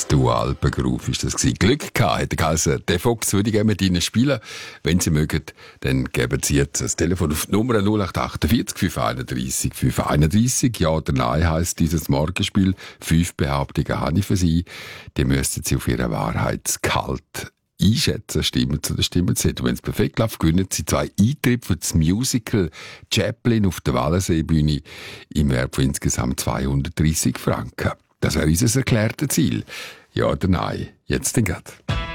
Jazz du Alpengroove ist das gewesen. Glück gehabt, hat er geheißen, der Fuchs würde gerne mit Ihnen spielen. Wenn Sie mögen, dann geben Sie jetzt das Telefon auf die Nummer 0848 531 531. Ja oder nein heisst dieses Morgenspiel. 5 Behauptungen habe ich für Sie. Die müssten Sie auf Ihre Wahrheitsgehalt einschätzen, Stimme zu der Stimme zu. Und wenn es perfekt läuft, gewinnen Sie 2 Eintritte für das Musical Chaplin auf der Wallenseebühne im Wert von insgesamt 230 Franken. Das wäre unser erklärtes Ziel. Ja oder nein? Jetzt den Gott.